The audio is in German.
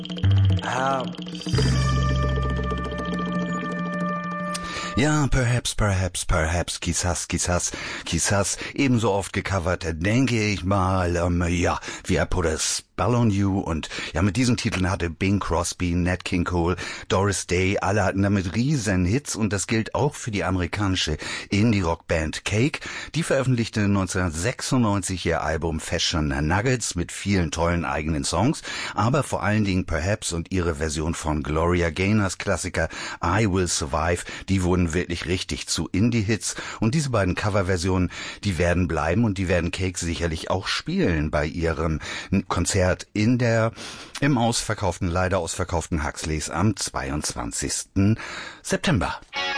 Ah, Ja, perhaps, quizás, ebenso oft gecovert, denke ich mal, wie I Put a Spell on You, und ja, mit diesen Titeln hatte Bing Crosby, Nat King Cole, Doris Day, alle hatten damit riesen Hits, und das gilt auch für die amerikanische Indie-Rock-Band Cake. Die veröffentlichte 1996 ihr Album Fashion Nuggets mit vielen tollen eigenen Songs, aber vor allen Dingen Perhaps und ihre Version von Gloria Gaynors Klassiker I Will Survive, die wurden wirklich richtig zu Indie-Hits, und diese beiden Coverversionen, die werden bleiben, und die werden Cake sicherlich auch spielen bei ihrem Konzert im leider ausverkauften Huxleys am 22. September.